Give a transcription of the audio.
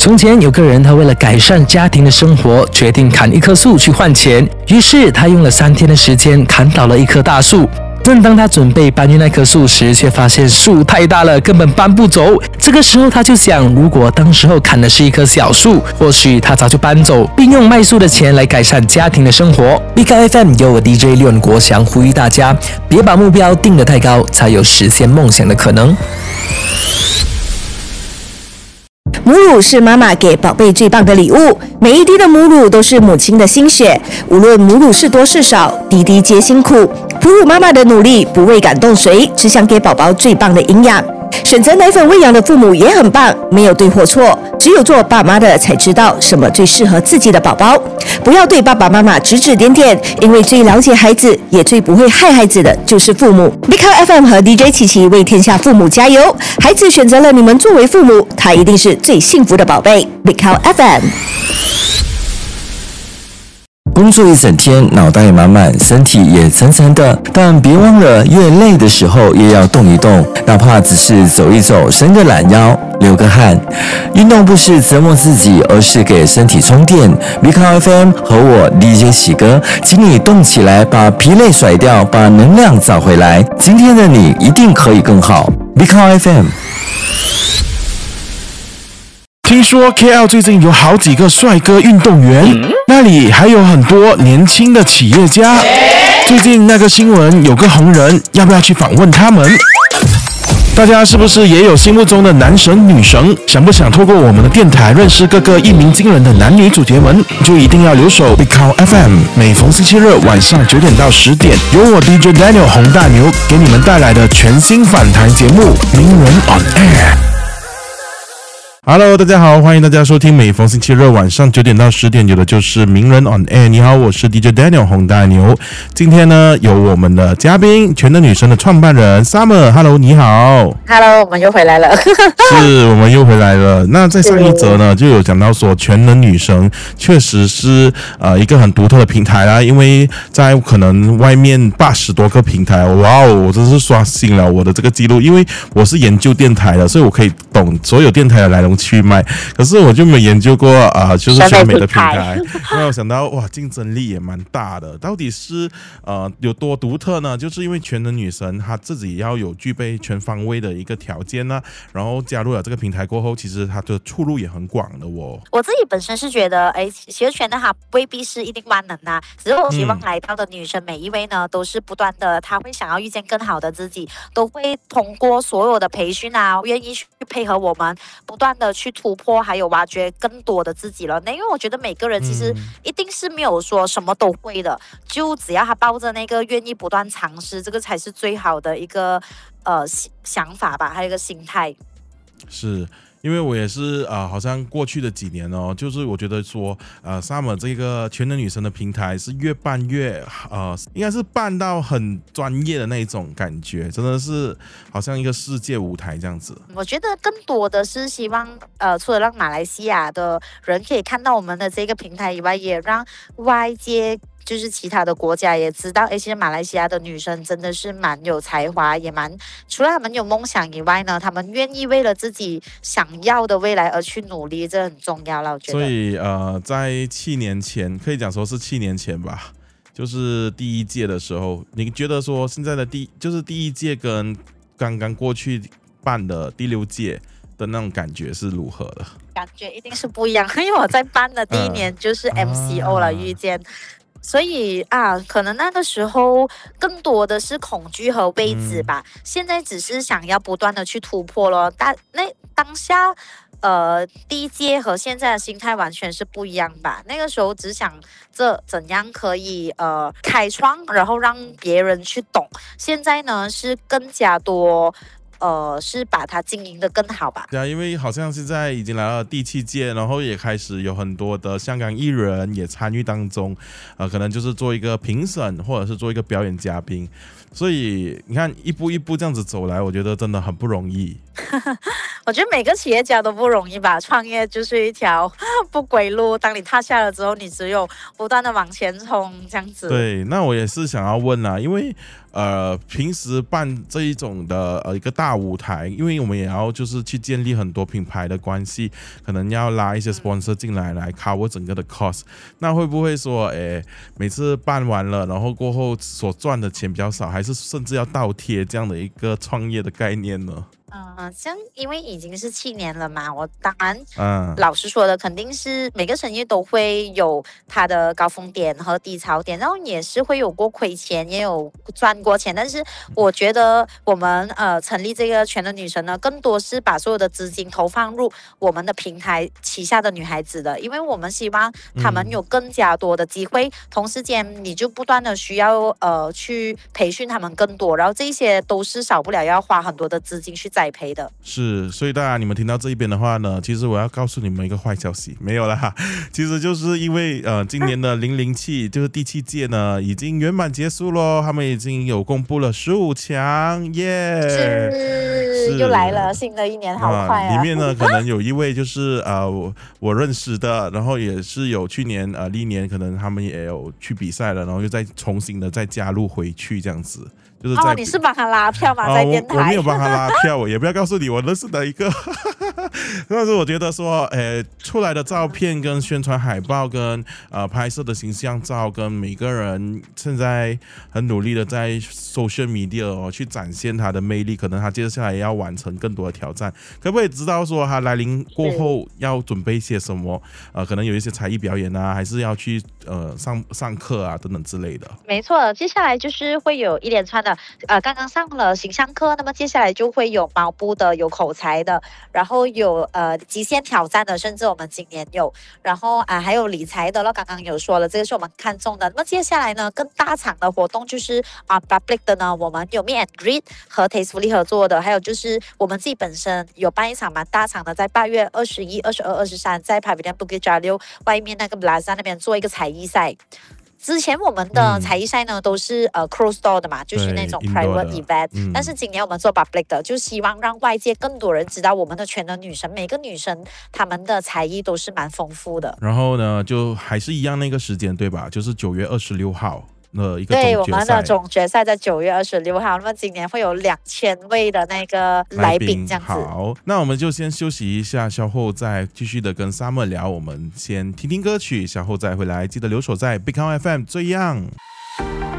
从前有个人，他为了改善家庭的生活，决定砍一棵树去换钱。于是他用了3天的时间砍倒了一棵大树。正当他准备搬运那棵树时，却发现树太大了，根本搬不走。这个时候他就想，如果当时候砍的是一棵小树，或许他早就搬走，并用卖树的钱来改善家庭的生活。BK FM 由我 DJ 廖国祥呼吁大家，别把目标定得太高，才有实现梦想的可能。 母乳是妈妈给宝贝最棒的礼物，每一滴的母乳都是母亲的心血，无论母乳是多是少，滴滴皆辛苦。哺乳妈妈的努力不为感动谁，只想给宝宝最棒的营养。选择奶粉喂养的父母也很棒，没有对或错，只有做爸妈的才知道什么最适合自己的宝宝。不要对爸爸妈妈指指点点，因为最了解孩子也最不会害孩子的就是父母。BK FM 和 DJ 琪琪为天下父母加油，孩子选择了你们作为父母，他一定是最幸福的宝贝。BK FM。 工作一整天，脑袋满满，身体也沉沉的，但别忘了，越累的时候也要动一动，哪怕只是走一走，伸个懒腰，流个汗。运动不是折磨自己，而是给身体充电。BK FM 和我 DJ 喜哥，请你动起来，把疲累甩掉，把能量找回来。今天的你一定可以更好。BK FM。 听说 KL 最近有好几个帅哥运动员，那里还有很多年轻的企业家。最近那个新闻有个红人，要不要去访问他们？大家是不是也有心目中的男神女神？想不想透过我们的电台认识各个一鸣惊人的男女主角们？就一定要留守 BK FM， 每逢星期日晚上9点到10点，由我 DJ Daniel 洪大牛给你们带来的全新访谈节目《名人 on Air》。Hello， 大家好，欢迎大家收听每逢星期日晚上9点到10点，有的就是名人 on air。你好，我是 DJ Daniel 洪大牛。今天呢，有我们的嘉宾，全能女生的创办人 Summer。Hello， 你好。 Hello， 我们又回来了。 是，我们又回来了。那在上一则呢，就有讲到说，全能女生确实是一个很独特的平台啦，因为在可能外面80多个平台，哇哦，我真是刷新了我的这个记录，因为我是研究电台的，所以我可以懂所有电台的来龙去脉，可是我就没有研究过就是选美的平台。那我想到哇，竞争力也蛮大的，到底是有多独特呢？就是因为全能女神她自己要有具备全方位的一个条件呢，然后加入了这个平台过后，其实她的出路也很广的哦。 我自己本身是觉得，其实全能它未必是一定万能啊，只是我希望来到的女生每一位呢，都是不断的，她会想要遇见更好的自己，都会通过所有的培训啊，愿意去配合我们，不断的去突破，还有挖掘更多的自己了。那因为我觉得每个人其实一定是没有说什么都会的，就只要他抱着那个愿意不断尝试，这个才是最好的一个想法吧，还有一个心态。 是。因为我也是好像过去的几年哦，就是我觉得说Summer 这个全能女生的平台是越办越应该是办到很专业的那种感觉，真的是好像一个世界舞台这样子。 我觉得更多的是希望除了让马来西亚的人可以看到我们的这个平台以外，也让外界就是其他的国家也知道，其实马来西亚的女生真的是蛮有才华，也蛮除了他们有梦想以外呢，他们愿意为了自己想要的未来而去努力，这很重要了，我觉得。 所以在7年前，可以讲说是7年前吧，就是第一届的时候，你觉得说现在的第一届跟刚刚过去办的第6届的那种感觉是如何的？ 感觉一定是不一样，因为我在办的第一年就是 MCO 了，遇见。所以可能那个时候更多的是恐惧和未知吧，现在只是想要不断的去突破咯。当下第一届和现在的心态完全是不一样吧。那个时候只想着怎样可以开创，然后让别人去懂。现在呢是更加多是把它经营得更好吧。 对啊，因为好像现在已经来到第7届，然后也开始有很多的香港艺人也参与当中，可能就是做一个评审或者是做一个表演嘉宾。 所以你看一步一步这样子走来，我觉得真的很不容易。 我觉得每个企业家都不容易吧，创业就是一条不归路。当你踏下了之后，你只有不断的往前冲，这样子。 对，那我也是想要问啦，因为平时办这一种的一个大舞台，因为我们也要就是去建立很多品牌的关系，可能要拉一些 sponsor 进来cover 整个的 cost。那会不会说，每次办完了，然后过后所赚的钱比较少，还是甚至要倒贴这样的一个创业的概念呢？ 像因为已经是7年了嘛，我当然，老实说的，肯定是每个产业都会有它的高峰点和低潮点，然后也是会有过亏钱，也有赚过钱。但是我觉得我们成立这个全能女神呢，更多是把所有的资金投放入我们的平台旗下的女孩子的，因为我们希望她们有更加多的机会，同时间你就不断的需要去培训她们更多，然后这些都是少不了要花很多的资金去栽培的。 是，所以大家你们听到这一边的话呢，其实我要告诉你们一个坏消息，没有啦，其实就是因为今年的007就是第7届呢已经圆满结束咯，他们已经有公布了15强，耶、 是又来了，新的一年好快啊！ 里面呢可能有一位就是我认识的，然后也是有去年历年可能他们也有去比赛了，然后又再重新的再加入回去这样子。就是你是帮他拉票吗？在电台？ 我没有帮他拉票，我也不要告诉你我认识的一个。但是我觉得说，出来的照片跟宣传海报跟拍摄的形象照，跟每个人现在很努力的在 social media 去展现他的魅力，可能他接下来要完成更多的挑战。可不可以知道说他来临过后要准备些什么？可能有一些才艺表演啊，还是要去上课啊等等之类的。 没错，接下来就是会有一连串的刚刚上了形象课，那么接下来就会有毛步的，有口才的，然后有极限挑战的，甚至我们今年有，然后还有理财的了，刚刚有说了，这个是我们看中的。那么接下来呢，更大场的活动就是public 的呢，我们有 Meet and Greet 和 Tastefully 合作的，还有就是我们自己本身有办一场蛮大场的，在8月21、22、23在 Pavilion Bukit Jalil 外面那个 Plaza 那边做一个才艺赛。之前我们的才艺赛呢都是closed door 的嘛，就是那种 private event，但是今年我们做 public 的，就希望让外界更多人知道我们的全能女神，每个女神她们的才艺都是蛮丰富的。 然后呢，就还是一样那个时间对吧？就是9月26号。一个对，我们的总决赛在9月26号，那么今年会有2000位的那个来宾这样子。 好，那我们就先休息一下，稍后再继续的跟 Summer 聊。我们先听听歌曲，稍后再回来，记得留守在 Big Town FM 这样。